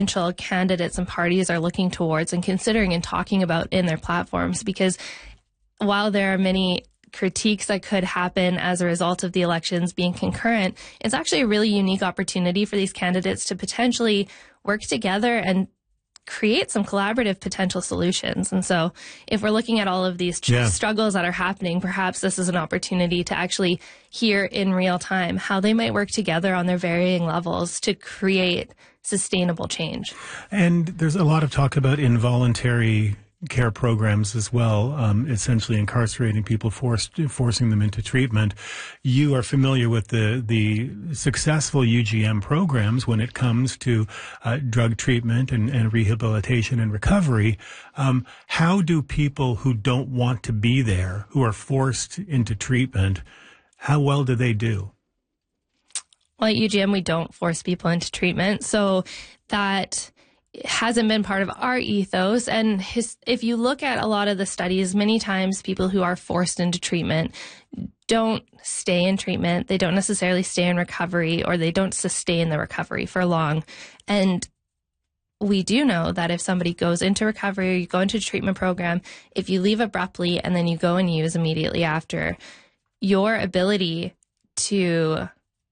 potential candidates and parties are looking towards and considering and talking about in their platforms. Because while there are many critiques that could happen as a result of the elections being concurrent, it's actually a really unique opportunity for these candidates to potentially work together and create some collaborative potential solutions. And so if we're looking at all of these struggles that are happening, perhaps this is an opportunity to actually hear in real time how they might work together on their varying levels to create sustainable change. And there's a lot of talk about involuntary care programs as well, essentially incarcerating people, forcing them into treatment. You are familiar with the successful UGM programs when it comes to drug treatment and rehabilitation and recovery. How do people who don't want to be there, who are forced into treatment, how well do they do? Well, at UGM, we don't force people into treatment, so that hasn't been part of our ethos. And if you look at a lot of the studies, many times people who are forced into treatment don't stay in treatment. They don't necessarily stay in recovery, or they don't sustain the recovery for long. And we do know that if somebody goes into recovery or you go into a treatment program, if you leave abruptly and then you go and use immediately after, your ability to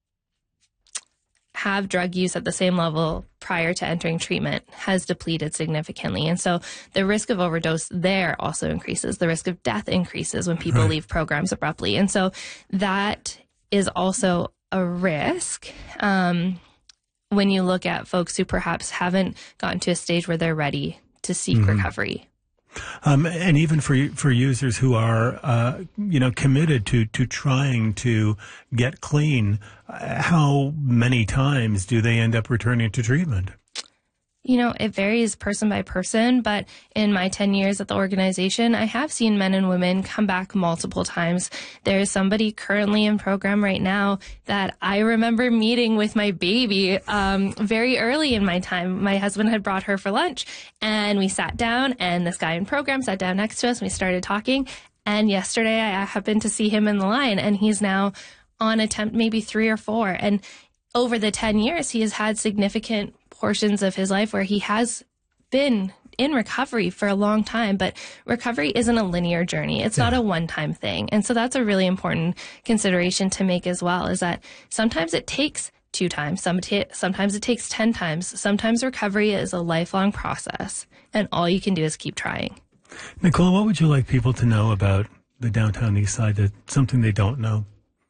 have drug use at the same level prior to entering treatment has depleted significantly. And so the risk of overdose there also increases. The risk of death increases when people leave programs abruptly. And so that is also a risk when you look at folks who perhaps haven't gotten to a stage where they're ready to seek recovery. And even for users who are, committed to trying to get clean, how many times do they end up returning to treatment? You know, it varies person by person, but in my 10 years at the organization, I have seen men and women come back multiple times. There is somebody currently in program right now that I remember meeting with my baby very early in my time. My husband had brought her for lunch, and we sat down, and this guy in program sat down next to us, and we started talking. And yesterday, I happened to see him in the line, and he's now on attempt maybe 3 or 4. And over the 10 years, he has had significant portions of his life where he has been in recovery for a long time, but recovery isn't a linear journey. It's not a one-time thing. And so that's a really important consideration to make as well, is that sometimes it takes 2 times, sometimes it takes 10 times. Sometimes recovery is a lifelong process, and all you can do is keep trying. Nicole, what would you like people to know about the downtown east side, that something they don't know?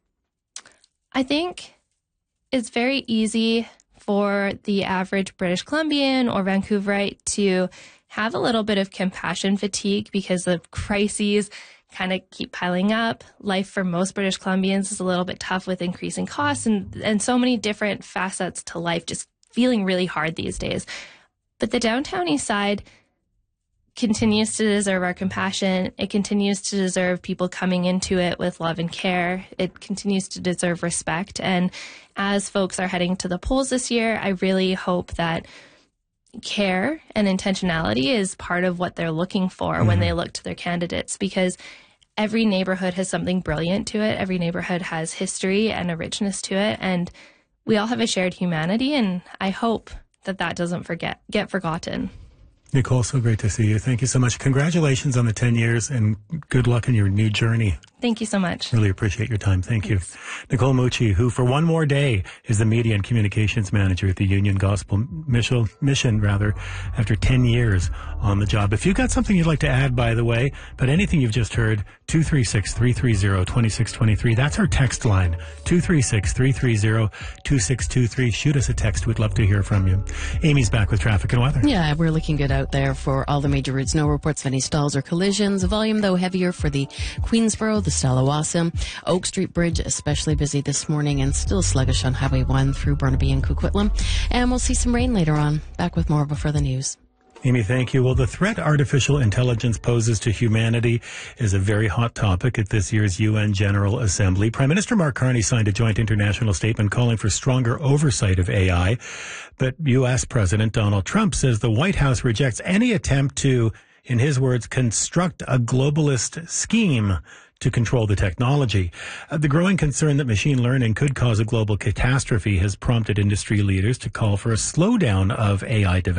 I think it's very easy for the average British Columbian or Vancouverite to have a little bit of compassion fatigue because the crises kind of keep piling up. Life for most British Columbians is a little bit tough with increasing costs and so many different facets to life just feeling really hard these days. But the downtown east side continues to deserve our compassion. It continues to deserve people coming into it with love and care. It continues to deserve respect. And as folks are heading to the polls this year, I really hope that care and intentionality is part of what they're looking for when they look to their candidates, because every neighborhood has something brilliant to it. Every neighborhood has history and a richness to it. And we all have a shared humanity. And I hope that that doesn't get forgotten. Nicole, so great to see you. Thank you so much. Congratulations on the 10 years and good luck in your new journey. Thank you so much. Really appreciate your time. Thanks. You. Nicole Mucci, who for one more day is the Media and Communications Manager at the Union Gospel Mission, after 10 years on the job. If you've got something you'd like to add, by the way, but anything you've just heard, 236-330-2623. That's our text line, 236-330-2623. Shoot us a text. We'd love to hear from you. Amy's back with traffic and weather. Yeah, we're looking good out there for all the major routes. No reports of any stalls or collisions. Volume, though, heavier for the Queensboro, the Stella-Wasam. Oak Street Bridge, especially busy this morning, and still sluggish on Highway 1 through Burnaby and Coquitlam. And we'll see some rain later on. Back with more before the news. Amy, thank you. Well, the threat artificial intelligence poses to humanity is a very hot topic at this year's UN General Assembly. Prime Minister Mark Carney signed a joint international statement calling for stronger oversight of AI. But U.S. President Donald Trump says the White House rejects any attempt to, in his words, construct a globalist scheme to control the technology. The growing concern that machine learning could cause a global catastrophe has prompted industry leaders to call for a slowdown of AI development.